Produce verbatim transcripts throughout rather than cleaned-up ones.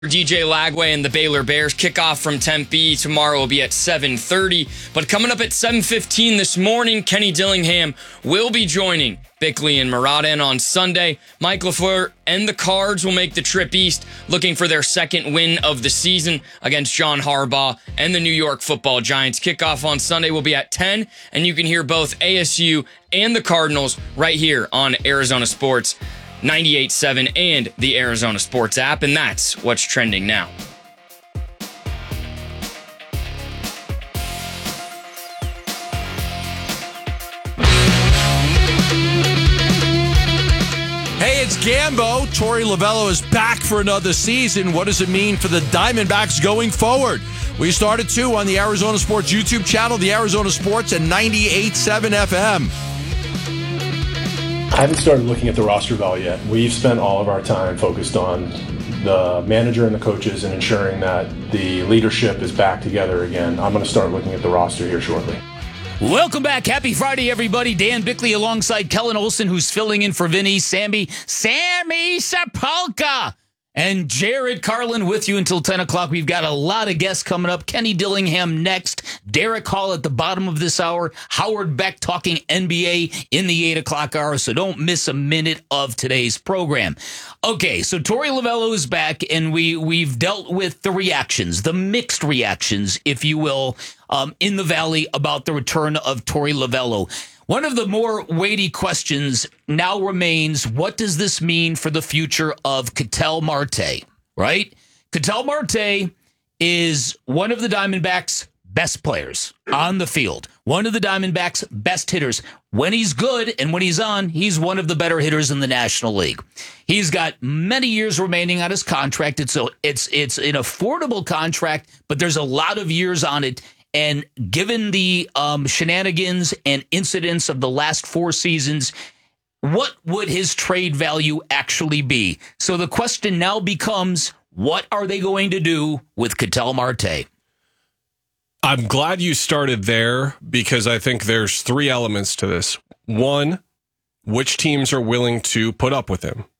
D J Lagway and the Baylor Bears. Kickoff from Tempe tomorrow will be at seven thirty. But coming up at seven fifteen this morning, Kenny Dillingham will be joining Bickley and Murata. And on Sunday, Mike LaFleur and the Cards will make the trip east, looking for their second win of the season against John Harbaugh and the New York Football Giants. Kickoff on Sunday will be at ten, and you can hear both A S U and the Cardinals right here on Arizona Sports ninety-eight point seven and the Arizona Sports app, and that's what's trending now. Hey, it's Gambo. Torey Lovullo is back for another season. What does it mean for the Diamondbacks going forward? We started too on the Arizona Sports YouTube channel, the Arizona Sports at ninety-eight point seven F M. I haven't started looking at the roster value yet. We've spent all of our time focused on the manager and the coaches and ensuring that the leadership is back together again. I'm going to start looking at the roster here shortly. Welcome back. Happy Friday, everybody. Dan Bickley alongside Kellen Olson, who's filling in for Vinny, Sammy, Sammy Sapolka, and Jared Carlin with you until ten o'clock. We've got a lot of guests coming up. Kenny Dillingham next. Derek Hall at the bottom of this hour. Howard Beck talking N B A in the eight o'clock hour, so don't miss a minute of today's program. Okay, so Torey Lovullo is back, and we, we've dealt with the reactions, the mixed reactions, if you will, um, in the Valley about the return of Torey Lovullo. One of the more weighty questions now remains, what does this mean for the future of Ketel Marte, right? Ketel Marte is one of the Diamondbacks' best players on the field, one of the Diamondbacks' best hitters. When he's good and when he's on, he's one of the better hitters in the National League. He's got many years remaining on his contract. It's a, it's it's an affordable contract, but there's a lot of years on it. And given the um, shenanigans and incidents of the last four seasons, what would his trade value actually be? So the question now becomes, what are they going to do with Ketel Marte? I'm glad you started there because I think there's three elements to this. One, which teams are willing to put up with him?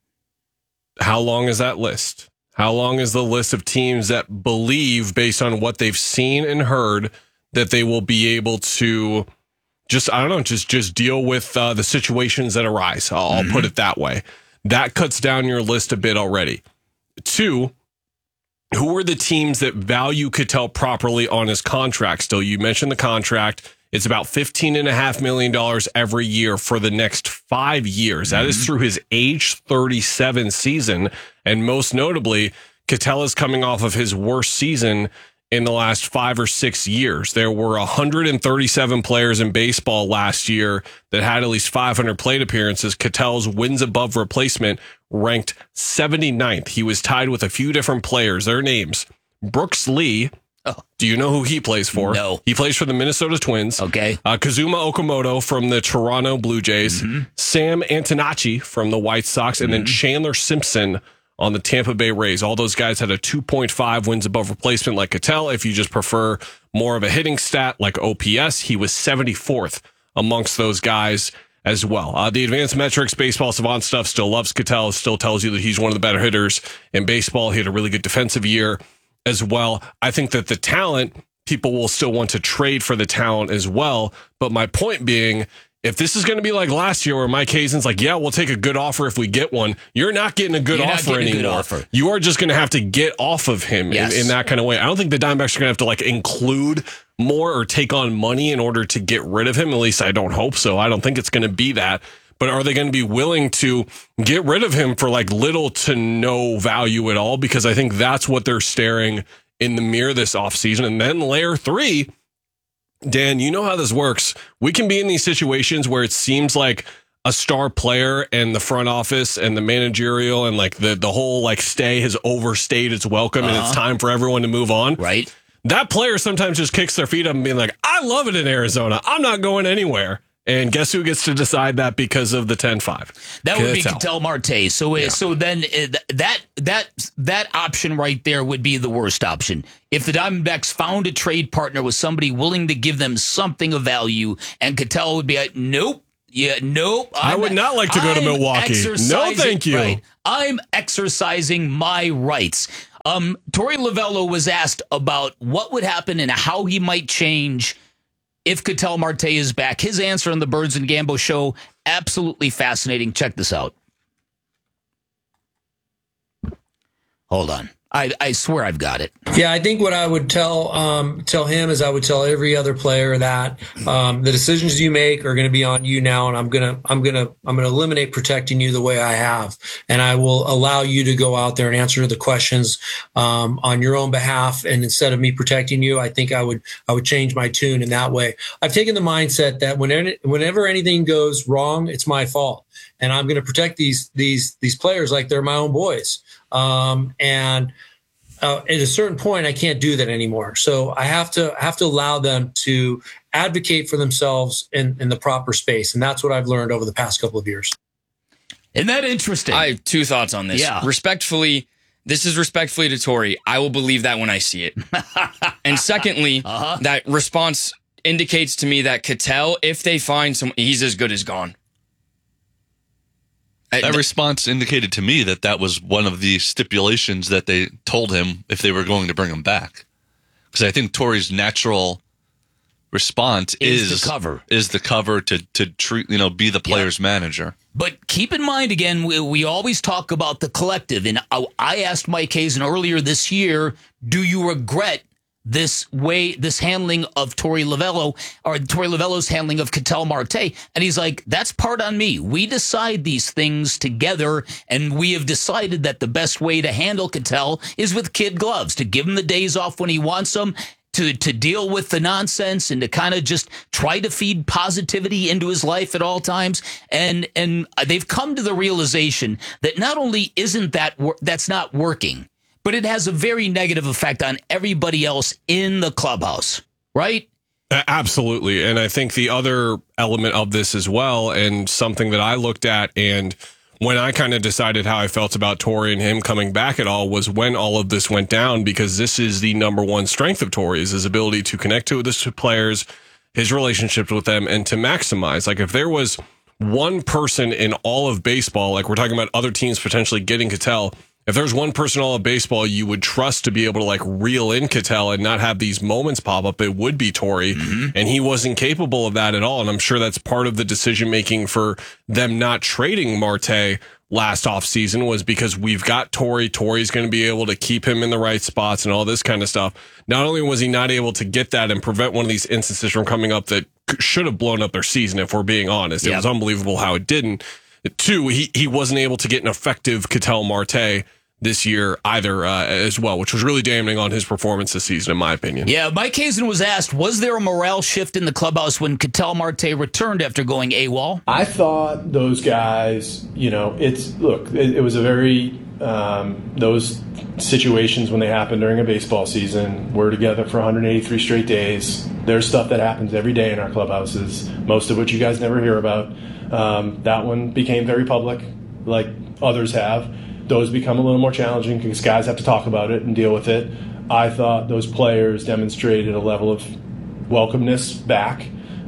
How long is that list? How long is the list of teams that believe, based on what they've seen and heard, that they will be able to just, I don't know, just just deal with uh, the situations that arise? I'll, mm-hmm. I'll put it that way. That cuts down your list a bit already. Two, who are the teams that value Ketel properly on his contract still? You mentioned the contract. It's about fifteen point five million dollars every year for the next five years. Mm-hmm. That is through his age thirty-seven season. And most notably, Ketel is coming off of his worst season in the last five or six years. There were one hundred thirty-seven players in baseball last year that had at least five hundred plate appearances. Ketel's wins above replacement ranked seventy-ninth. He was tied with a few different players. Their names: Brooks Lee. Oh. Do you know who he plays for? No. He plays for the Minnesota Twins. Okay. Uh, Kazuma Okamoto from the Toronto Blue Jays. Mm-hmm. Sam Antonacci from the White Sox. And mm-hmm. then Chandler Simpson on the Tampa Bay Rays. All those guys had a two point five wins above replacement like Ketel. If you just prefer more of a hitting stat like O P S, he was seventy-fourth amongst those guys as well. Uh, the advanced metrics baseball savant stuff still loves Ketel, still tells you that he's one of the better hitters in baseball. He had a really good defensive year as well. I think that the talent, people will still want to trade for the talent as well. But my point being, if this is going to be like last year where Mike Hazen's like, yeah, we'll take a good offer if we get one, you're not getting a good you're offer anymore. Good offer. You are just going to have to get off of him yes. in, in that kind of way. I don't think the Diamondbacks are going to have to like include more or take on money in order to get rid of him. At least I don't hope so. I don't think it's going to be that. But are they going to be willing to get rid of him for like little to no value at all? Because I think that's what they're staring in the mirror this offseason. And then layer three, Dan, you know how this works. We can be in these situations where it seems like a star player and the front office and the managerial and like the, the whole like stay has overstayed its welcome uh-huh. and it's time for everyone to move on. Right. That player sometimes just kicks their feet up and being like, I love it in Arizona. I'm not going anywhere. And guess who gets to decide that because of the ten five? That would be Ketel Marte. So, yeah. so then uh, that that that option right there would be the worst option. If the Diamondbacks found a trade partner with somebody willing to give them something of value, and Ketel would be like, nope, yeah, nope. I'm, I would not like to go I'm to Milwaukee. No, thank you. Right. I'm exercising my rights. Um, Torey Lovullo was asked about what would happen and how he might change if Ketel Marte is back. His answer on the Birds and Gambo show, absolutely fascinating. Check this out. Hold on. I, I swear I've got it. Yeah, I think what I would tell um, tell him is I would tell every other player that um, the decisions you make are going to be on you now, and I'm gonna I'm gonna I'm gonna eliminate protecting you the way I have, and I will allow you to go out there and answer the questions um, on your own behalf. And instead of me protecting you, I think I would I would change my tune in that way. I've taken the mindset that whenever whenever anything goes wrong, it's my fault, and I'm going to protect these these these players like they're my own boys. Um, and uh, at a certain point, I can't do that anymore. So I have to have to allow them to advocate for themselves in, in the proper space. And that's what I've learned over the past couple of years. Isn't that interesting? I have two thoughts on this. Yeah. Respectfully, this is respectfully to Torey. I will believe that when I see it. And secondly, uh-huh. that response indicates to me that Ketel, if they find some, he's as good as gone. That response indicated to me that that was one of the stipulations that they told him if they were going to bring him back. Because I think Torey's natural response is, is the cover, is the cover to to treat you know be the player's yep. manager. But keep in mind again, we, we always talk about the collective, and I, I asked Mike Hazen earlier this year, do you regret this way, this handling of Torey Lovullo, or Torey Lovullo's handling of Ketel Marte? And he's like, that's part on me. We decide these things together, and we have decided that the best way to handle Ketel is with kid gloves, to give him the days off when he wants them, to, to deal with the nonsense, and to kind of just try to feed positivity into his life at all times. And, and they've come to the realization that not only isn't that, that's not working, but it has a very negative effect on everybody else in the clubhouse, right? Absolutely. And I think the other element of this as well, and something that I looked at, and when I kind of decided how I felt about Torey and him coming back at all, was when all of this went down, because this is the number one strength of Torey, is his ability to connect to the players, his relationships with them, and to maximize. Like, if there was one person in all of baseball, like we're talking about other teams potentially getting Ketel, if there's one person in all of baseball you would trust to be able to like reel in Ketel and not have these moments pop up, it would be Torey. Mm-hmm. And he wasn't capable of that at all. And I'm sure that's part of the decision making for them not trading Marte last offseason, was because we've got Torey. Torey's going to be able to keep him in the right spots and all this kind of stuff. Not only was he not able to get that and prevent one of these instances from coming up that should have blown up their season, if we're being honest. Yep. It was unbelievable how it didn't. Two, he, he wasn't able to get an effective Ketel Marte this year either uh, as well, which was really damning on his performance this season, in my opinion. Yeah, Mike Hazen was asked, was there a morale shift in the clubhouse when Ketel Marte returned after going AWOL? I thought those guys, you know, it's, look, it, it was a very, um, those situations when they happen during a baseball season, we're together for one hundred eighty-three straight days. There's stuff that happens every day in our clubhouses, most of which you guys never hear about. Um, that one became very public, like others have. Those become a little more challenging because guys have to talk about it and deal with it. I thought those players demonstrated a level of welcomeness back,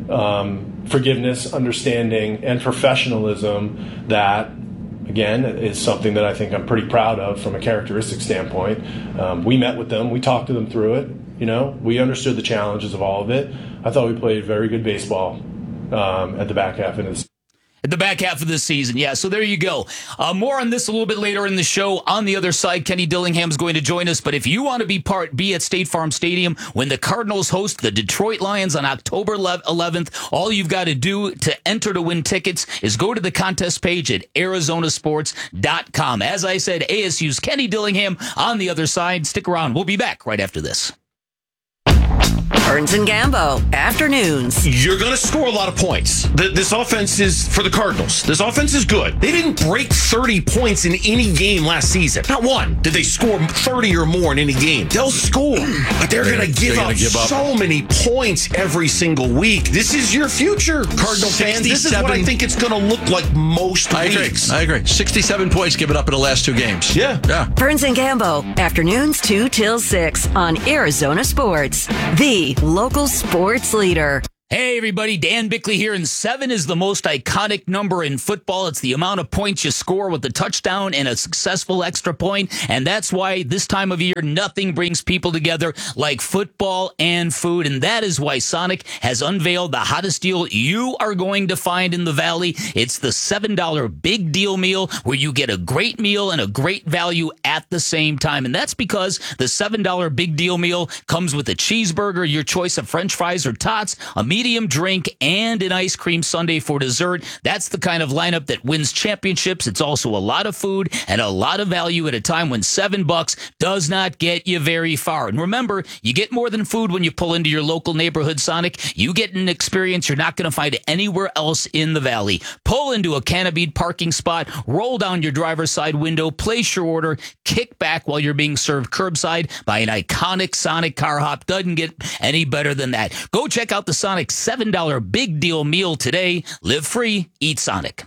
um, forgiveness, understanding, and professionalism that, again, is something that I think I'm pretty proud of from a characteristic standpoint. Um, we met with them. We talked to them through it. You know, we understood the challenges of all of it. I thought we played very good baseball um, at the back half of this. At the back half of this season, yeah. So there you go. Uh, more on this a little bit later in the show. On the other side, Kenny Dillingham is going to join us. But if you want to be part, be at State Farm Stadium when the Cardinals host the Detroit Lions on October eleventh, all you've got to do to enter to win tickets is go to the contest page at Arizona Sports dot com. As I said, A S U's Kenny Dillingham on the other side. Stick around. We'll be back right after this. Burns and Gambo, afternoons. You're going to score a lot of points. The, this offense is, for the Cardinals, this offense is good. They didn't break thirty points in any game last season. Not one did they score thirty or more in any game. They'll score, but they're, they're going to give, give up so many points every single week. This is your future, Cardinal fans. This is what I think it's going to look like most I weeks. Agree. I agree. sixty-seven points given up in the last two games. Yeah. Yeah. Burns and Gambo, afternoons two till six on Arizona Sports, the local sports leader. Hey, everybody. Dan Bickley here, and seven is the most iconic number in football. It's the amount of points you score with a touchdown and a successful extra point, and that's why this time of year, nothing brings people together like football and food, and that is why Sonic has unveiled the hottest deal you are going to find in the Valley. It's the seven dollar Big Deal Meal, where you get a great meal and a great value at the same time, and that's because the seven dollar Big Deal Meal comes with a cheeseburger, your choice of French fries or tots, a medium drink, and an ice cream sundae for dessert. That's the kind of lineup that wins championships. It's also a lot of food and a lot of value at a time when seven bucks does not get you very far. And remember, you get more than food when you pull into your local neighborhood Sonic. You get an experience you're not going to find anywhere else in the Valley. Pull into a canopied parking spot, roll down your driver's side window, place your order, kick back while you're being served curbside by an iconic Sonic car hop. Doesn't get any better than that. Go check out the Sonic seven dollar Big Deal Meal today. Live free, eat Sonic.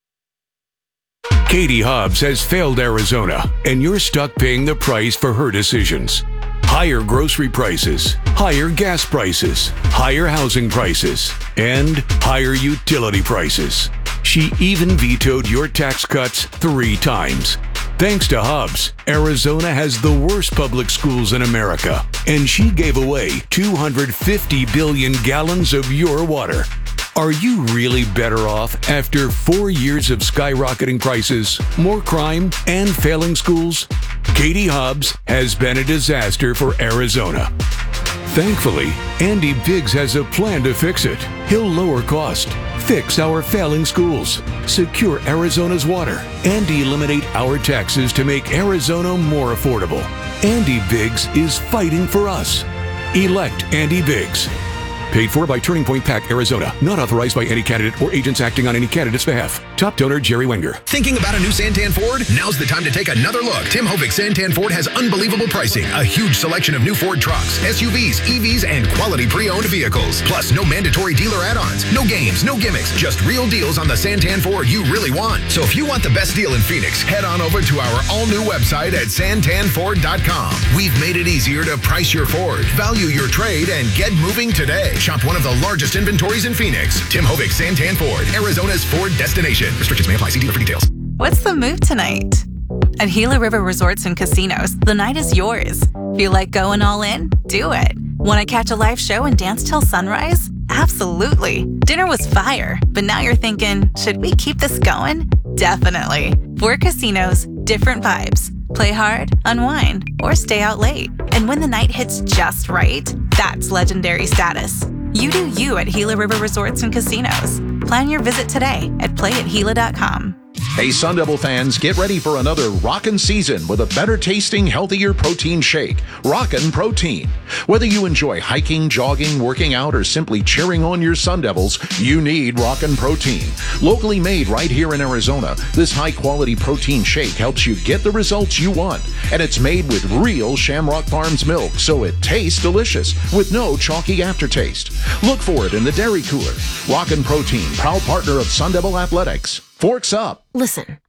Katie Hobbs has failed Arizona, and you're stuck paying the price for her decisions. Higher grocery prices, higher gas prices, higher housing prices, and higher utility prices. She even vetoed your tax cuts three times. Thanks to Hobbs, Arizona has the worst public schools in America, and she gave away two hundred fifty billion gallons of your water. Are you really better off after four years of skyrocketing prices, more crime, and failing schools? Katie Hobbs has been a disaster for Arizona. Thankfully, Andy Biggs has a plan to fix it. He'll lower cost, fix our failing schools, secure Arizona's water, and eliminate our taxes to make Arizona more affordable. Andy Biggs is fighting for us. Elect Andy Biggs. Paid for by Turning Point PAC, Arizona. Not authorized by any candidate or agents acting on any candidate's behalf. Top donor, Jerry Wenger. Thinking about a new Santan Ford? Now's the time to take another look. Tim Hovick Santan Ford has unbelievable pricing, a huge selection of new Ford trucks, S U Vs, E Vs, and quality pre-owned vehicles. Plus, no mandatory dealer add-ons, no games, no gimmicks, just real deals on the Santan Ford you really want. So if you want the best deal in Phoenix, head on over to our all-new website at santan ford dot com. We've made it easier to price your Ford, value your trade, and get moving today. Shop one of the largest inventories in Phoenix. Tim Hovick Santan Ford, Arizona's Ford destination. Restrictions may apply. See dealer for details. What's the move tonight? At Gila River Resorts and Casinos, the night is yours. Feel like going all in? Do it. Want to catch a live show and dance till sunrise? Absolutely. Dinner was fire, but now you're thinking, should we keep this going? Definitely. Four casinos, different vibes. Play hard, unwind, or stay out late. And when the night hits just right, that's legendary status. You do you at Gila River Resorts and Casinos. Plan your visit today at play at gila dot com. Hey, Sun Devil fans, get ready for another rockin' season with a better tasting, healthier protein shake. Rockin' Protein. Whether you enjoy hiking, jogging, working out, or simply cheering on your Sun Devils, you need Rockin' Protein. Locally made right here in Arizona, this high-quality protein shake helps you get the results you want. And it's made with real Shamrock Farms milk, so it tastes delicious with no chalky aftertaste. Look for it in the dairy cooler. Rockin' Protein, proud partner of Sun Devil Athletics. Forks up. Listen.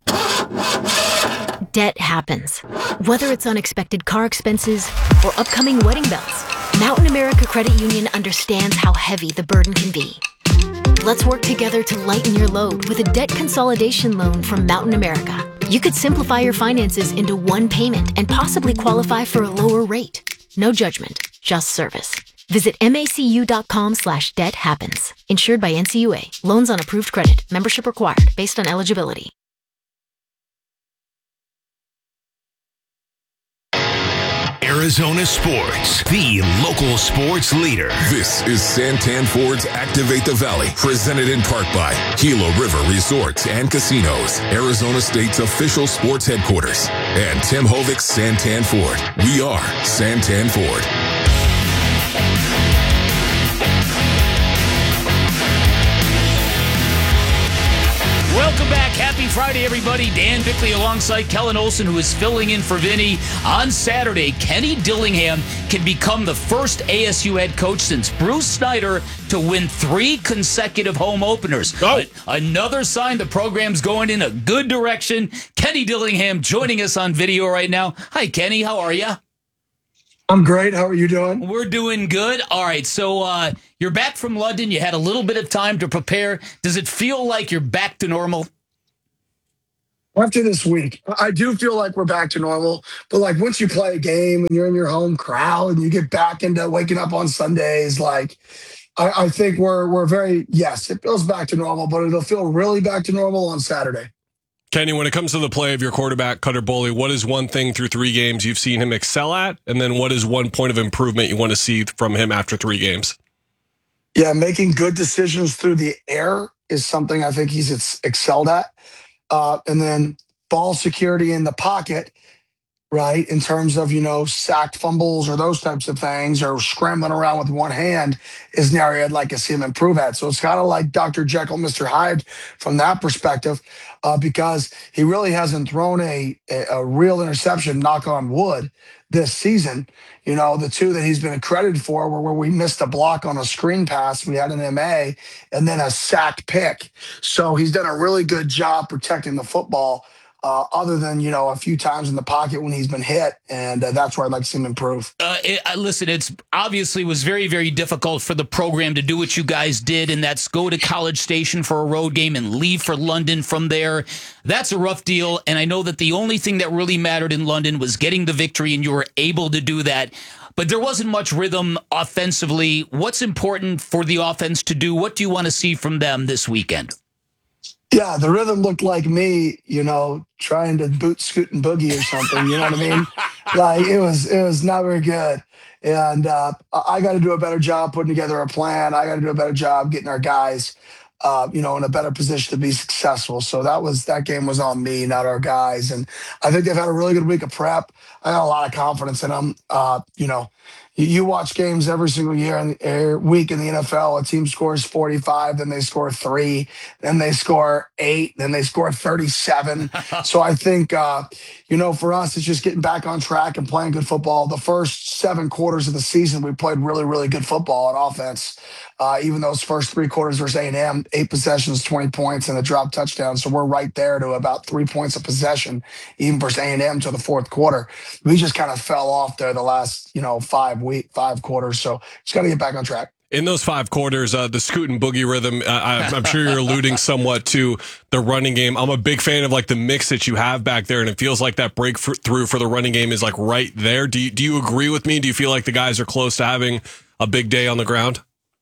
Debt happens. Whether it's unexpected car expenses or upcoming wedding bells, Mountain America Credit Union understands how heavy the burden can be. Let's work together to lighten your load with a debt consolidation loan from Mountain America. You could simplify your finances into one payment and possibly qualify for a lower rate. No judgment, just service. Visit macu.com slash debt happens. Insured by N C U A. Loans on approved credit. Membership required based on eligibility. Arizona Sports, the local sports leader. This is Santan Ford's Activate the Valley, presented in part by Gila River Resorts and Casinos, Arizona State's official sports headquarters, and Tim Hovick Santan Ford. We are Santan Ford. Welcome back. Happy Friday, everybody. Dan Bickley alongside Kellen Olson, who is filling in for Vinny. On Saturday, Kenny Dillingham can become the first A S U head coach since Bruce Snyder to win three consecutive home openers. Go. Another sign the program's going in a good direction. Kenny Dillingham joining us on video right now. Hi, Kenny. How are you? I'm great. How are you doing? We're doing good. All right, so uh, you're back from London. You had a little bit of time to prepare. Does it feel like you're back to normal? After this week, I do feel like we're back to normal. But like once you play a game and you're in your home crowd and you get back into waking up on Sundays, like I, I think we're we're very yes, it feels back to normal, but it'll feel really back to normal on Saturday. Kenny, when it comes to the play of your quarterback, Cutter Boley, what is one thing through three games you've seen him excel at? And then what is one point of improvement you want to see from him after three games? Yeah, making good decisions through the air is something I think he's ex- excelled at. Uh, and then ball security in the pocket, right, in terms of, you know, sacked fumbles or those types of things, or scrambling around with one hand is an area I'd like to see him improve at. So it's kind of like Doctor Jekyll, Mister Hyde from that perspective, uh, because he really hasn't thrown a, a, a real interception, knock on wood, this season. You know, the two that he's been accredited for were where we missed a block on a screen pass, we had an M A, and then a sacked pick. So he's done a really good job protecting the football, uh, other than, you know, a few times in the pocket when he's been hit. And uh, that's where I'd like to see him improve. Uh, it, uh, listen, it's obviously was very, very difficult for the program to do what you guys did, and that's go to College Station for a road game and leave for London from there. That's a rough deal, and I know that the only thing that really mattered in London was getting the victory, and you were able to do that. But there wasn't much rhythm offensively. What's important for the offense to do? What do you want to see from them this weekend? Yeah, the rhythm looked like me, you know, trying to boot, scoot, and boogie or something. You know what I mean? Like it was, it was not very good. And uh, I got to do a better job putting together a plan. I got to do a better job getting our guys, uh, you know, in a better position to be successful. So that was that game was on me, not our guys. And I think they've had a really good week of prep. I got a lot of confidence in them. Uh, you know, you, you watch games every single year and uh, week in the N F L. A team scores forty-five, then they score three, then they score eight, then they score thirty-seven. So I think, uh, you know, for us, it's just getting back on track and playing good football. The first seven quarters of the season, we played really, really good football on offense. Uh, even those first three quarters versus A and M, eight possessions, twenty points, and a drop touchdown. So we're right there to about three points of possession, even versus A and M to the fourth quarter. We just kind of fell off there the last, you know, five week, five quarters. So just got to get back on track. In those five quarters, uh, the scoot and boogie rhythm, uh, I, I'm sure you're alluding somewhat to the running game. I'm a big fan of like the mix that you have back there, and it feels like that breakthrough for the running game is like right there. Do you, do you agree with me? Do you feel like the guys are close to having a big day on the ground?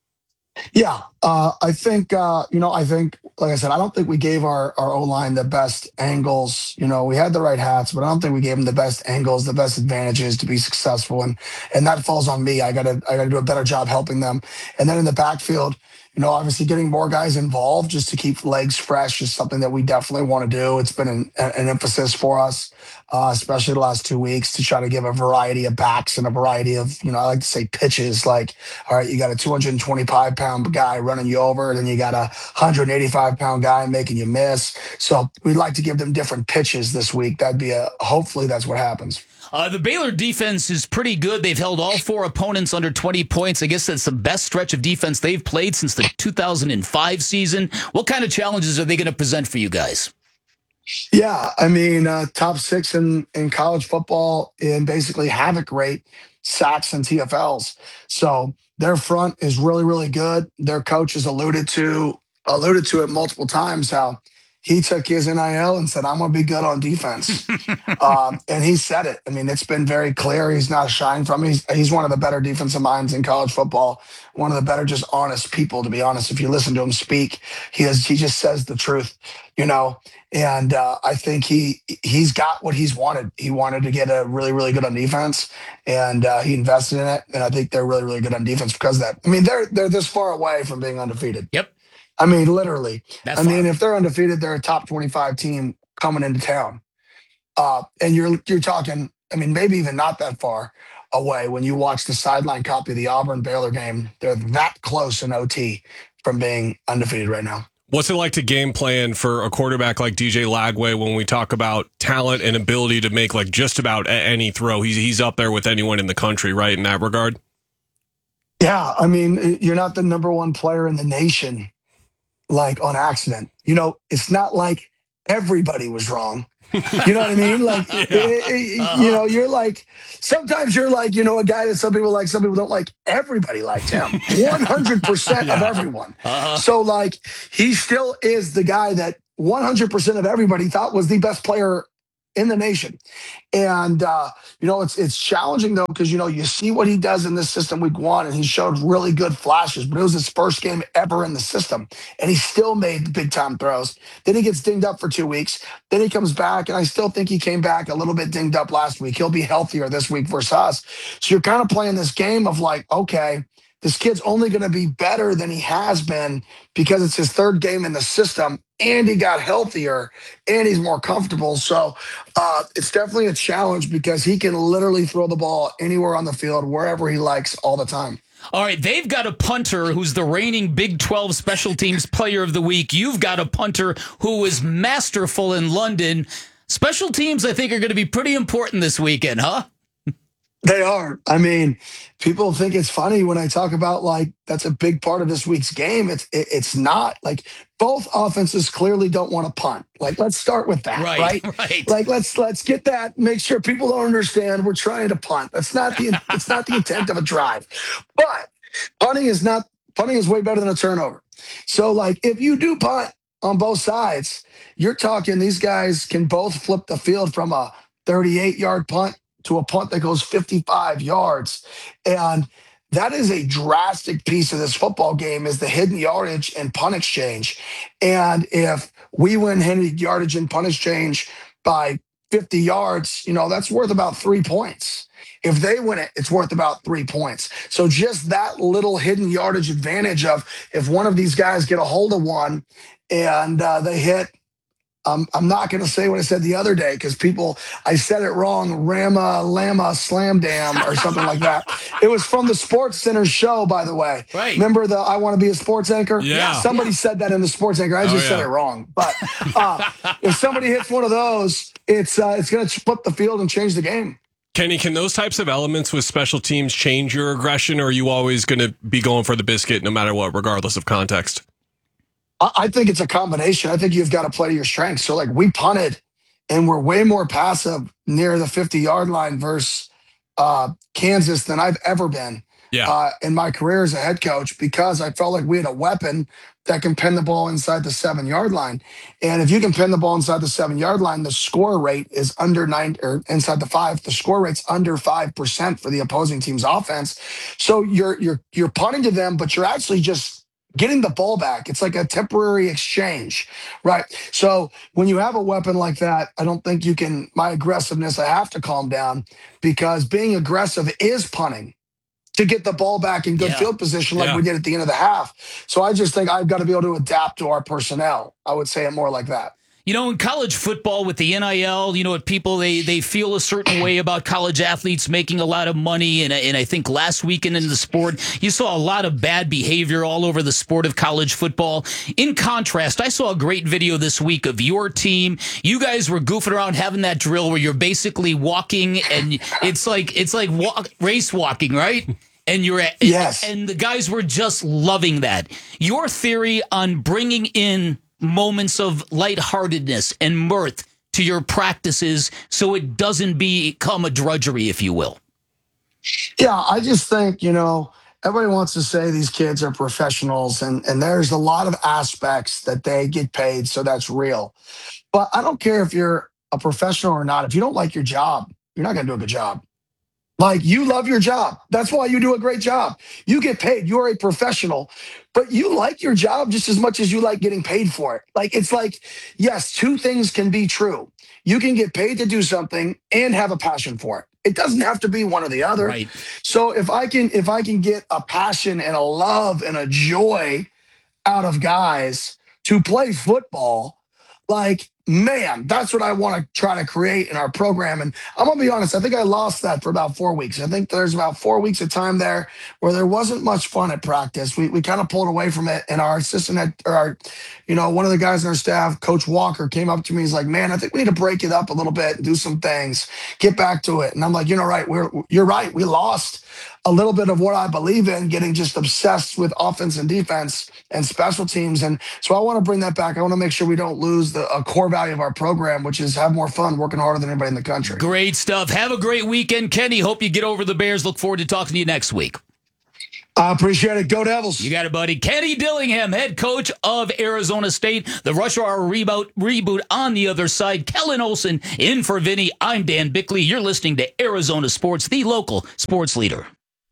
Yeah, uh, I think, uh, you know, I think, like I said, I don't think we gave our, our O-line the best angles. You know, we had the right hats, but I don't think we gave them the best angles, the best advantages to be successful. And and that falls on me. I got to I got to do a better job helping them. And then in the backfield, you know, obviously getting more guys involved just to keep legs fresh is something that we definitely want to do. It's been an, an emphasis for us, uh, especially the last two weeks, to try to give a variety of backs and a variety of, you know, I like to say pitches. Like, all right, you got a two hundred twenty-five pound guy running you over, and then you got a one hundred eighty-five pound guy making you miss. So we'd like to give them different pitches this week. That'd be a, hopefully that's what happens. Uh, the Baylor defense is pretty good. They've held all four opponents under twenty points. I guess that's the best stretch of defense they've played since the two thousand five season. What kind of challenges are they going to present for you guys? Yeah, I mean, uh, top six in, in college football in basically havoc rate, sacks, and T F Ls. So their front is really, really good. Their coach has alluded to alluded to it multiple times how he took his N I L and said, I'm going to be good on defense. um, and he said it. I mean, it's been very clear. He's not shying from it. He's, he's one of the better defensive minds in college football, one of the better just honest people, to be honest. If you listen to him speak, he is, he just says the truth, you know. And uh, I think he he's got what he's wanted. He wanted to get a really, really good on defense, and uh, he invested in it. And I think they're really, really good on defense because of that. I mean, they're they're this far away from being undefeated. Yep. I mean, literally. That's I mean, fine. if they're undefeated, they're a top twenty-five team coming into town. Uh, and you're you're talking, I mean, maybe even not that far away when you watch the sideline copy of the Auburn-Baylor game. They're that close in O T from being undefeated right now. What's it like to game plan for a quarterback like D J Lagway when we talk about talent and ability to make like just about any throw? He's he's up there with anyone in the country, right, in that regard? Yeah, I mean, you're not the number one player in the nation, like on accident. You know, it's not like everybody was wrong. You know what I mean? Like, Yeah. it- it- Uh-huh. you know, you're like, sometimes you're like, you know, a guy that some people like, some people don't like. Everybody liked him. one hundred percent of Yeah. everyone. Uh-huh. So, like, he still is the guy that one hundred percent of everybody thought was the best player in the nation. And, uh, you know, it's it's challenging, though, because, you know, you see what he does in this system week one, and he showed really good flashes, but it was his first game ever in the system, and he still made big-time throws. Then he gets dinged up for two weeks. Then he comes back, and I still think he came back a little bit dinged up last week. He'll be healthier this week versus us. So you're kind of playing this game of like, okay, this kid's only going to be better than he has been because it's his third game in the system, and he got healthier, and he's more comfortable. So uh, it's definitely a challenge because he can literally throw the ball anywhere on the field, wherever he likes, all the time. All right, they've got a punter who's the reigning Big twelve Special Teams Player of the Week. You've got a punter who is masterful in London. Special teams, I think, are going to be pretty important this weekend, huh? They are. I mean, people think it's funny when I talk about like that's a big part of this week's game. It's it, it's not. Like both offenses clearly don't want to punt. Like let's start with that, Right, right? right. Like let's let's get that. Make sure people don't understand we're trying to punt. That's not the it's not the intent of a drive. But punting is not punting is way better than a turnover. So like if you do punt on both sides, you're talking these guys can both flip the field from a thirty-eight yard punt to a punt that goes fifty-five yards. And that is a drastic piece of this football game is the hidden yardage and punt exchange. And if we win hidden yardage and punt exchange by fifty yards, you know, that's worth about three points. If they win it, it's worth about three points. So just that little hidden yardage advantage of if one of these guys get a hold of one and uh, they hit, Um, I'm not going to say what I said the other day because people, I said it wrong, Rama, Lama, Slam Dam or something like that. It was from the Sports Center show, by the way. Right. Remember the I want to be a sports anchor? Yeah. Somebody said that in the sports anchor. I Oh, just said yeah. it wrong. But uh, if somebody hits one of those, it's uh, it's going to flip the field and change the game. Kenny, can those types of elements with special teams change your aggression, or are you always going to be going for the biscuit no matter what, regardless of context? I I think it's a combination. I think you've got to play to your strengths. So, like, we punted and we're way more passive near the fifty yard line versus uh, Kansas than I've ever been Yeah. uh, in my career as a head coach because I felt like we had a weapon that can pin the ball inside the seven yard line. And if you can pin the ball inside the seven yard line, the score rate is under nine or inside the five. The score rate's under five percent for the opposing team's offense. So you're you're you're punting to them, but you're actually just getting the ball back. It's like a temporary exchange, right? So when you have a weapon like that, I don't think you can, my aggressiveness, I have to calm down because being aggressive is punting to get the ball back in good Yeah. field position like Yeah. we did at the end of the half. So I just think I've got to be able to adapt to our personnel. I would say it more like that. You know, in college football with the N I L, you know what people, they they feel a certain way about college athletes making a lot of money. And, and I think last weekend in the sport, you saw a lot of bad behavior all over the sport of college football. In contrast, I saw a great video this week of your team. You guys were goofing around having that drill where you're basically walking and it's like, it's like walk, race walking, right? And you're at, Yes. and the guys were just loving that. Your theory on bringing in moments of lightheartedness and mirth to your practices so it doesn't become a drudgery, if you will. Yeah, I just think, you know, everybody wants to say these kids are professionals, and, and there's a lot of aspects that they get paid, so that's real. But I don't care if you're a professional or not. If you don't like your job, you're not going to do a good job. Like, you love your job. That's why you do a great job. You get paid. You're a professional, but you like your job just as much as you like getting paid for it. Like, it's like, yes, two things can be true. You can get paid to do something and have a passion for it. It doesn't have to be one or the other. Right. So if I can, if I can get a passion and a love and a joy out of guys to play football, like, man, that's what I want to try to create in our program. And I'm going to be honest, I think I lost that for about four weeks. I think there's about four weeks of time there where there wasn't much fun at practice. We we kind of pulled away from it. And our assistant, had, or our, you know, one of the guys on our staff, Coach Walker, came up to me. He's like, man, I think we need to break it up a little bit and do some things, get back to it. And I'm like, you know, right, we're, you're right. We lost a little bit of what I believe in, getting just obsessed with offense and defense and special teams. And so I want to bring that back. I want to make sure we don't lose the a core value of our program, which is have more fun working harder than anybody in the country. Great stuff. Have a great weekend, Kenny. Hope you get over the Bears. Look forward to talking to you next week. I appreciate it. Go Devils. You got it, buddy. Kenny Dillingham, head coach of Arizona State. The Rush Hour reboot, reboot on the other side. Kellen Olson in for Vinny. I'm Dan Bickley. You're listening to Arizona Sports, the local sports leader.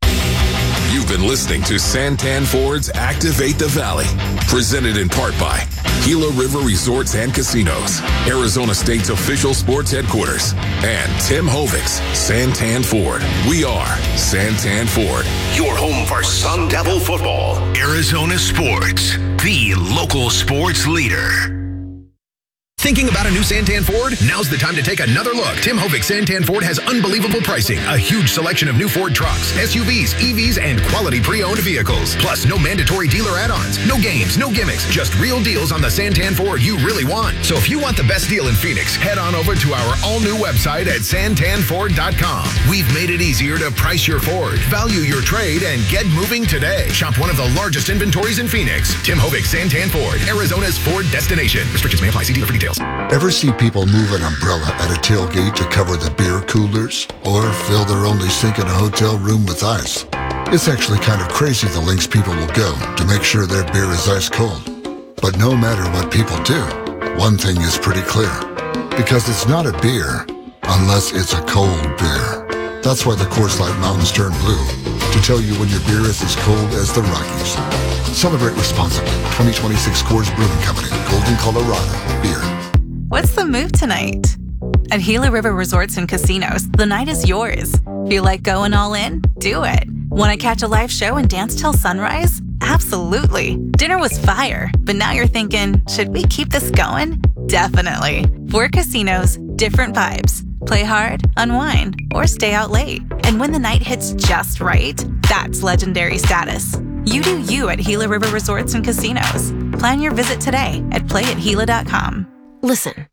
You've been listening to Santan Ford's Activate the Valley, presented in part by Gila River Resorts and Casinos, Arizona State's official sports headquarters, and Tim Hovix, Santan Ford. We are Santan Ford. Your home for Sun Devil football. Arizona Sports, the local sports leader. Thinking about a new Santan Ford? Now's the time to take another look. Tim Hovik Santan Ford has unbelievable pricing, a huge selection of new Ford trucks, S U Vs, E Vs, and quality pre-owned vehicles. Plus, no mandatory dealer add-ons, no games, no gimmicks, just real deals on the Santan Ford you really want. So if you want the best deal in Phoenix, head on over to our all-new website at santan ford dot com. We've made it easier to price your Ford, value your trade, and get moving today. Shop one of the largest inventories in Phoenix. Tim Hovik Santan Ford, Arizona's Ford destination. Restrictions may apply. See dealer for details. Ever see people move an umbrella at a tailgate to cover the beer coolers? Or fill their only sink in a hotel room with ice? It's actually kind of crazy the lengths people will go to make sure their beer is ice cold. But no matter what people do, one thing is pretty clear. Because it's not a beer unless it's a cold beer. That's why the Coors Light Mountains turn blue, to tell you when your beer is as cold as the Rockies. Celebrate responsibly. twenty twenty-six Coors Brewing Company, Golden, Colorado. Beer. What's the move tonight? At Gila River Resorts and Casinos, the night is yours. Feel like going all in? Do it. Want to catch a live show and dance till sunrise? Absolutely. Dinner was fire, but now you're thinking, should we keep this going? Definitely. Four casinos, different vibes. Play hard, unwind, or stay out late. And when the night hits just right, that's legendary status. You do you at Gila River Resorts and Casinos. Plan your visit today at play at gila dot com. Listen.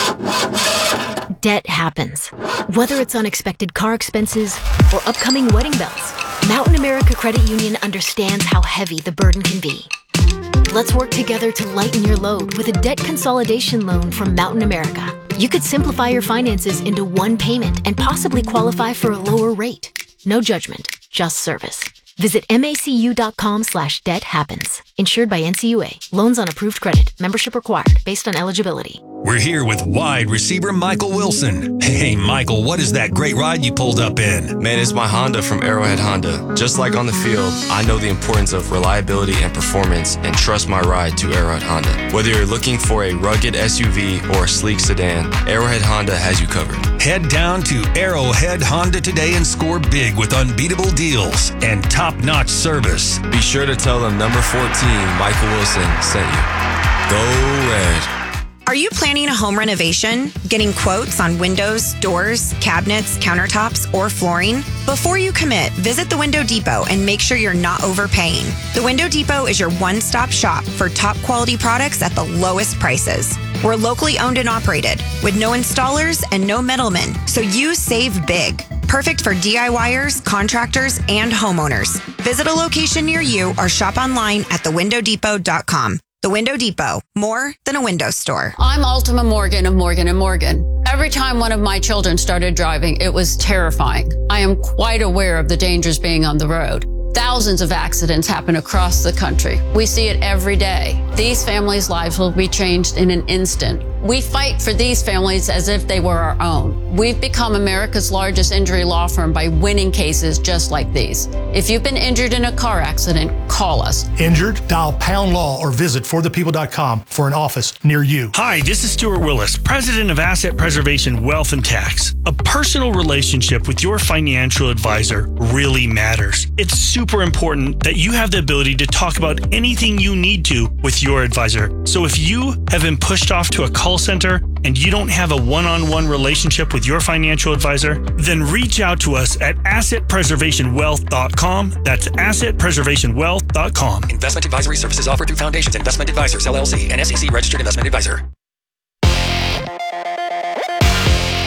Debt happens. Whether it's unexpected car expenses or upcoming wedding bells, Mountain America Credit Union understands how heavy the burden can be. Let's work together to lighten your load with a debt consolidation loan from Mountain America. You could simplify your finances into one payment and possibly qualify for a lower rate. No judgment, just service. Visit macu.com slash debt happens. Insured by N C U A. Loans on approved credit. Membership required based on eligibility. We're here with wide receiver Michael Wilson. Hey, Michael, what is that great ride you pulled up in? Man, it's my Honda from Arrowhead Honda. Just like on the field, I know the importance of reliability and performance and trust my ride to Arrowhead Honda. Whether you're looking for a rugged S U V or a sleek sedan, Arrowhead Honda has you covered. Head down to Arrowhead Honda today and score big with unbeatable deals and top-notch service. Be sure to tell them number fourteen, Michael Wilson, sent you. Go Red. Are you planning a home renovation? Getting quotes on windows, doors, cabinets, countertops, or flooring? Before you commit, visit the Window Depot and make sure you're not overpaying. The Window Depot is your one-stop shop for top quality products at the lowest prices. We're locally owned and operated with no installers and no middlemen, so you save big. Perfect for DIYers, contractors, and homeowners. Visit a location near you or shop online at the window depot dot com. The Window Depot, more than a window store. I'm Ultima Morgan of Morgan and Morgan. Every time one of my children started driving, it was terrifying. I am quite aware of the dangers being on the road. Thousands of accidents happen across the country. We see it every day. These families' lives will be changed in an instant. We fight for these families as if they were our own. We've become America's largest injury law firm by winning cases just like these. If you've been injured in a car accident, call us. Injured? Dial pound law or visit for the people dot com for an office near you. Hi, this is Stuart Willis, president of Asset Preservation Wealth and Tax. A personal relationship with your financial advisor really matters. It's super important that you have the ability to talk about anything you need to with your advisor. So if you have been pushed off to a call center and you don't have a one-on-one relationship with your financial advisor, then reach out to us at asset preservation wealth dot com. That's asset preservation wealth dot com. Investment advisory services offered through Foundations Investment Advisors, L L C, an S E C registered investment advisor.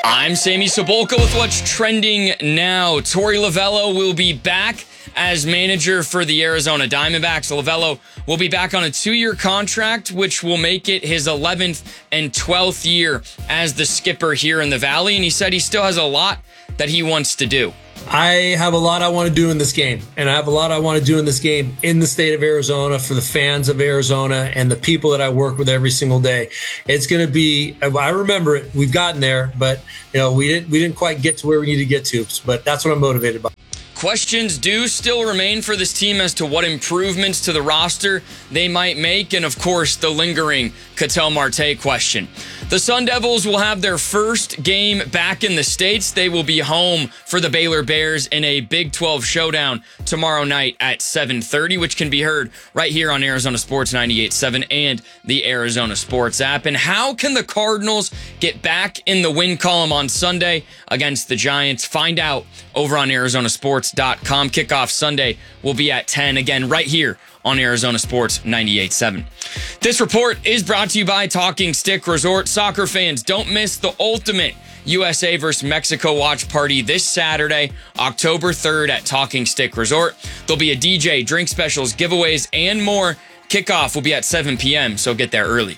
I'm Sammy Sabolka with what's trending now. Torey Lovullo will be back as manager for the Arizona Diamondbacks. Lovullo will be back on a two-year contract, which will make it his eleventh and twelfth year as the skipper here in the Valley. And he said he still has a lot that he wants to do. I have a lot I want to do in this game, and I have a lot I want to do in this game in the state of Arizona for the fans of Arizona and the people that I work with every single day. It's going to be, I remember it, we've gotten there, but you know, we didn't we didn't quite get to where we need to get to, but that's what I'm motivated by. Questions do still remain for this team as to what improvements to the roster they might make, and of course, the lingering Ketel Marte question. The Sun Devils will have their first game back in the States. They will be home for the Baylor Bears in a Big twelve showdown tomorrow night at seven thirty, which can be heard right here on Arizona Sports ninety-eight point seven and the Arizona Sports app. And how can the Cardinals get back in the win column on Sunday against the Giants? Find out over on Arizona Sports dot com. Kickoff Sunday will be at ten, again, right here on Arizona Sports ninety-eight point seven. This report is brought to you by Talking Stick Resort. Soccer fans, don't miss the ultimate U S A versus Mexico watch party this Saturday, October third at Talking Stick Resort. There'll be a D J, drink specials, giveaways, and more. Kickoff will be at seven p.m., so get there early.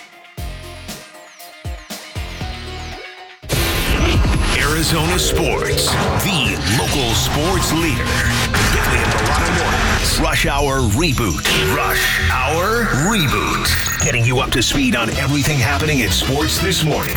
Arizona Sports, the local sports leader. Bickley and Milano Mornings. Rush Hour Reboot. Rush Hour Reboot. Getting you up to speed on everything happening in sports this morning.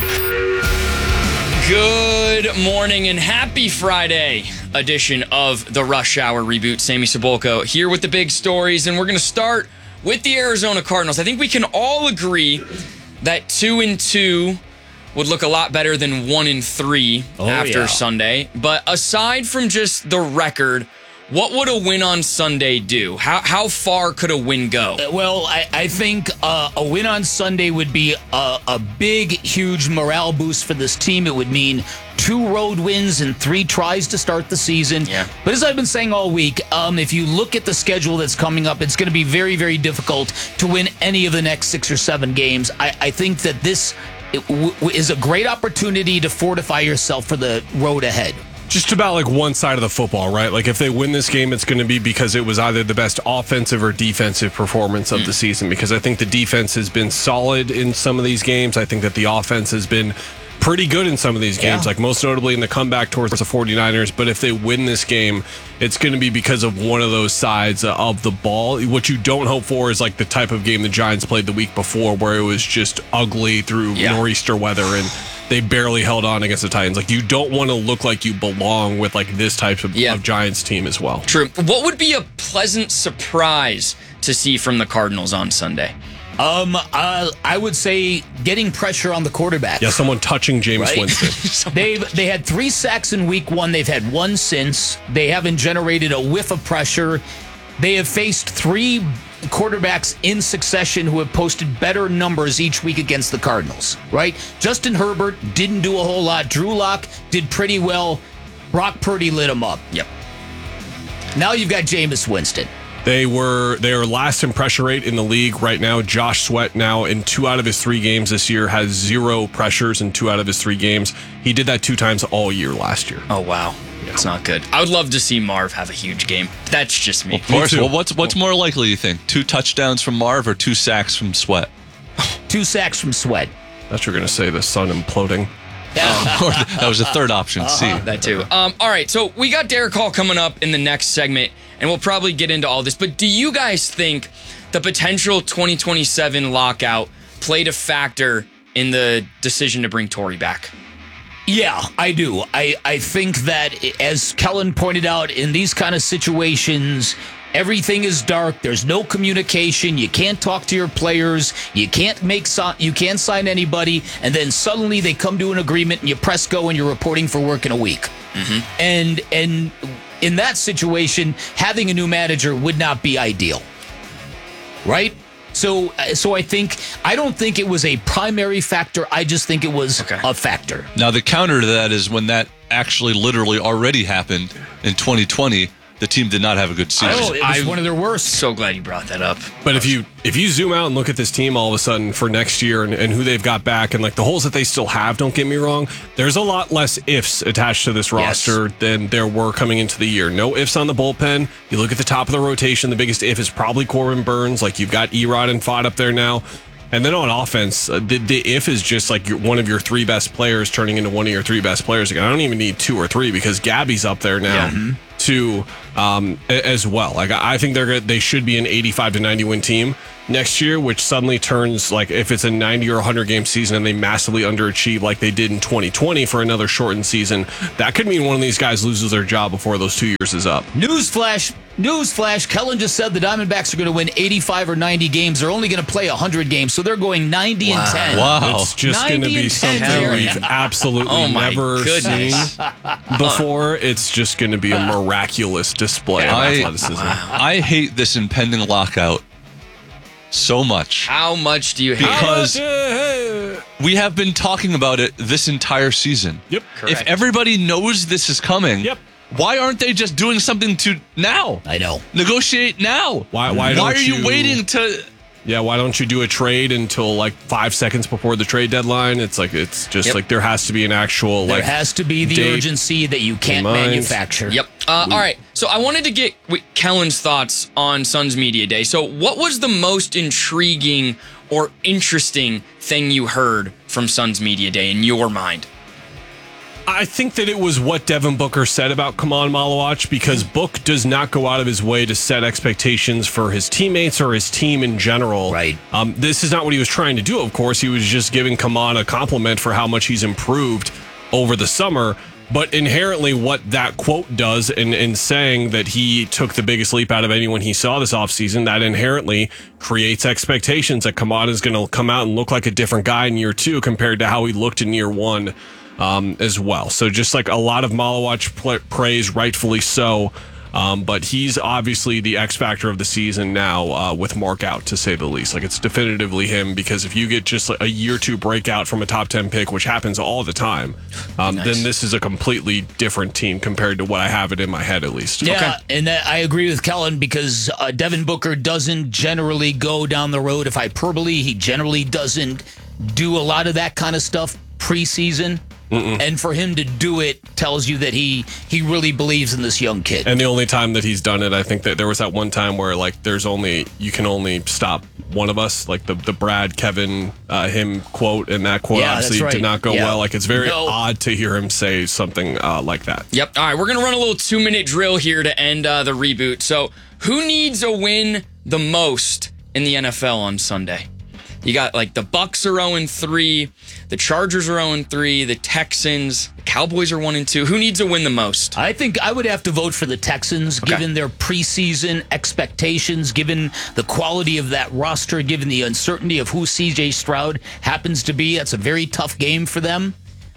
Good morning and happy Friday edition of the Rush Hour Reboot. Sammy Sabolka here with the big stories, and we're going to start with the Arizona Cardinals. I think we can all agree that two and two would look a lot better than one and three oh, after yeah. Sunday. But aside from just the record, what would a win on Sunday do? How how far could a win go? Well, I, I think uh, a win on Sunday would be a, a big, huge morale boost for this team. It would mean two road wins and three tries to start the season. Yeah. But as I've been saying all week, um, if you look at the schedule that's coming up, it's going to be very, very difficult to win any of the next six or seven games. I, I think that this it w- is a great opportunity to fortify yourself for the road ahead. Just about like one side of the football, right? Like if they win this game, it's going to be because it was either the best offensive or defensive performance of mm. the season, because I think the defense has been solid in some of these games. I think that the offense has been pretty good in some of these games, yeah. like most notably in the comeback towards the 49ers. But if they win this game, it's going to be because of one of those sides of the ball. What you don't hope for is like the type of game the Giants played the week before, where it was just ugly through yeah. nor'easter weather and they barely held on against the Titans. Like, you don't want to look like you belong with like this type of, yeah. of Giants team as well. True. What would be a pleasant surprise to see from the Cardinals on Sunday? Um, uh, I would say getting pressure on the quarterback. Yeah, someone touching James right? Winston. They've they had three sacks in week one. They've had one since. They haven't generated a whiff of pressure. They have faced three quarterbacks in succession who have posted better numbers each week against the Cardinals, right? Justin Herbert didn't do a whole lot. Drew Lock did pretty well. Brock Purdy lit him up. Yep. Now you've got Jameis Winston. They were they are last in pressure rate in the league right now. Josh Sweat now in two out of his three games this year has zero pressures in two out of his three games. He did that two times all year last year. Oh, wow. It's not good. I would love to see Marv have a huge game. That's just me. Of course. Well, what's what's more likely, you think? Two touchdowns from Marv or two sacks from Sweat? Two sacks from Sweat. I thought you were going to say the sun imploding. Um, that was the third option. Uh-huh. C. That too. Um, all right, so we got Derek Hall coming up in the next segment, and we'll probably get into all this. But do you guys think the potential twenty twenty-seven lockout played a factor in the decision to bring Torey back? Yeah, I do. I, I think that, as Kellen pointed out, in these kind of situations, everything is dark. There's no communication. You can't talk to your players. You can't make so- you can't sign anybody. And then suddenly they come to an agreement and you press go and you're reporting for work in a week. Mm-hmm. And and in that situation, having a new manager would not be ideal, right? So, so I think I don't think it was a primary factor. I just think it was okay. a factor. Now, the counter to that is when that actually literally already happened in twenty twenty the team did not have a good season. Oh, it was one of their worst. So glad you brought that up. But if you if you zoom out and look at this team all of a sudden for next year and, and who they've got back and like the holes that they still have, don't get me wrong, there's a lot less ifs attached to this roster yes. than there were coming into the year. No ifs on the bullpen. You look at the top of the rotation, the biggest if is probably Corbin Burns. Like you've got Erod and Fott up there now. And then on offense, uh, the, the if is just like your, one of your three best players turning into one of your three best players again. I don't even need two or three because Gabby's up there now yeah. too um, as well. Like I think they're they should be an eighty-five to ninety win team next year, which suddenly turns like if it's a ninety or one hundred game season and they massively underachieve like they did in twenty twenty for another shortened season, that could mean one of these guys loses their job before those two years is up. Newsflash. Newsflash, Kellen just said the Diamondbacks are going to win eighty-five or ninety games. They're only going to play one hundred games, so they're going ninety wow. and ten. Wow. It's just going to be something we've absolutely oh never goodness. seen before. It's just going to be a miraculous display of I, athleticism. Wow. I hate this impending lockout so much. How much do you hate because it? We have been talking about it this entire season. Yep. Correct. If everybody knows this is coming, yep. why aren't they just doing something to now? I know. Negotiate now. Why? Why, why don't are you, you waiting to? Yeah. Why don't you do a trade until like five seconds before the trade deadline? It's like it's just yep. like there has to be an actual there like has to be the date urgency that you can't manufacture. Yep. Uh, all right. So I wanted to get Kellen's thoughts on Suns Media Day. So what was the most intriguing or interesting thing you heard from Suns Media Day in your mind? I think that it was what Devin Booker said about Kaman Malawach because Book does not go out of his way to set expectations for his teammates or his team in general. Right. Um, this is not what he was trying to do, of course. He was just giving Kaman a compliment for how much he's improved over the summer. But inherently what that quote does in, in saying that he took the biggest leap out of anyone he saw this offseason, that inherently creates expectations that Kaman is going to come out and look like a different guy in year two compared to how he looked in year one. Um, as well. So just like a lot of Malawach pl- praise, rightfully so. Um, but he's obviously the X factor of the season now uh, with Mark out, to say the least. Like it's definitively him because if you get just like a year two breakout from a top ten pick, which happens all the time, um, nice. then this is a completely different team compared to what I have it in my head at least. Yeah, okay. and that, I agree with Kellen because uh, Devin Booker doesn't generally go down the road of hyperbole. He generally doesn't do a lot of that kind of stuff preseason. Mm-mm. And for him to do it tells you that he he really believes in this young kid. And the only time that he's done it, I think that there was that one time where like there's only you can only stop one of us, like the the Brad Kevin uh, him quote, and that quote yeah, obviously right. did not go yeah. well. Like it's very no. odd to hear him say something uh, like that. Yep. All right, we're gonna run a little two minute drill here to end uh, the reboot. So who needs a win the most in the N F L on Sunday? You got like the Bucks are oh and three, the Chargers are oh and three, the Texans, the Cowboys are one and two. Who needs to win the most? I think I would have to vote for the Texans, okay. given their preseason expectations, given the quality of that roster, given the uncertainty of who C J Stroud happens to be. That's a very tough game for them.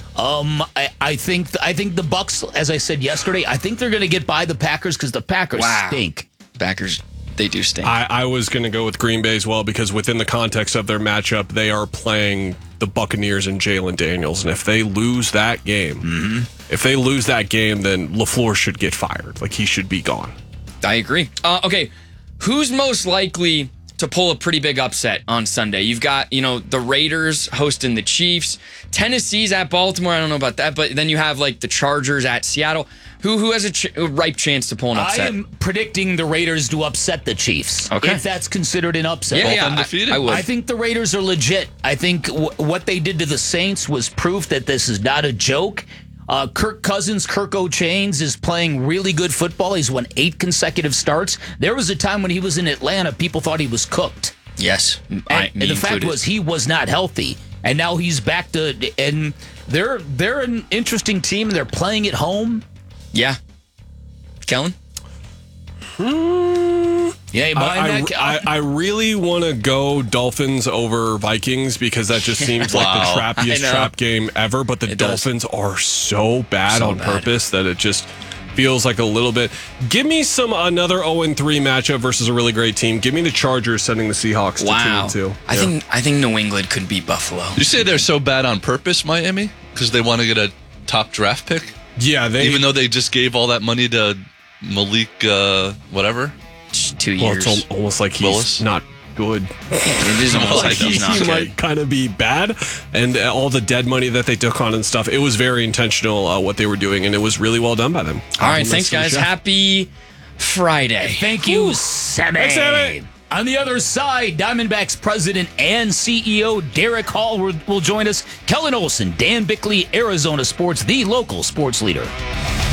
Um, I, I think I think the Bucks, as I said yesterday, I think they're going to get by the Packers because the Packers wow. stink. Packers. They do stink. I, I was going to go with Green Bay as well because within the context of their matchup, they are playing the Buccaneers and Jalen Daniels. And if they lose that game, mm-hmm. if they lose that game, then LaFleur should get fired. Like he should be gone. I agree. Uh, okay, who's most likely to pull a pretty big upset on Sunday? You've got, you know, the Raiders hosting the Chiefs. Tennessee's at Baltimore. I don't know about that. But then you have like the Chargers at Seattle. Who who has a, ch- a ripe chance to pull an upset? I am predicting the Raiders to upset the Chiefs. Okay. If that's considered an upset. Yeah, yeah, undefeated. I, I, would. I think the Raiders are legit. I think w- what they did to the Saints was proof that this is not a joke. Uh, Kirk Cousins, Kirk O'Chains, is playing really good football. He's won eight consecutive starts. There was a time when he was in Atlanta, people thought he was cooked. Yes. And, I, and the fact was he was not healthy. And now he's back to, and they're they're an interesting team. They're playing at home. Yeah. Kellen? Hmm. Yeah, I, I, I really want to go Dolphins over Vikings because that just seems wow. like the trappiest trap game ever. But the it Dolphins does. are so bad so on bad. purpose that it just feels like a little bit. Give me some another oh and three matchup versus a really great team. Give me the Chargers sending the Seahawks wow. to two and two. I yeah. think I think New England could beat Buffalo. You say they're so bad on purpose, Miami, because they want to get a top draft pick. Yeah, they even though they just gave all that money to Malik, uh, whatever. Two Well, years. it's al- almost like he's Willis? not good. It is almost like he's not he good. might kind of be bad, and uh, all the dead money that they took on and stuff. It was very intentional uh, what they were doing, and it was really well done by them. All right, Compliments thanks, to the guys. chef. Happy Friday. Thank you, Sammy. Thanks, Sammy. On the other side, Diamondbacks president and C E O Derek Hall will, will join us. Kellen Olson, Dan Bickley, Arizona Sports, the local sports leader.